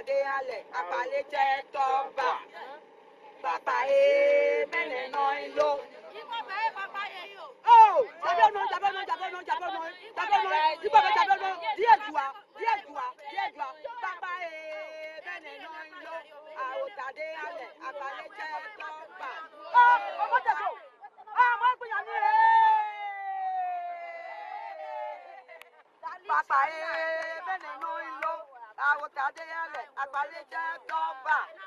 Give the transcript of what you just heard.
tade ale apale je toba papa e mene no ilo oh jabono ibo be jabono die dua papa e mene no ilo awo tade ale apale je toba oh omo te so ah mo gbe yan ni papa e mene no ilo awo tade ale apale je toba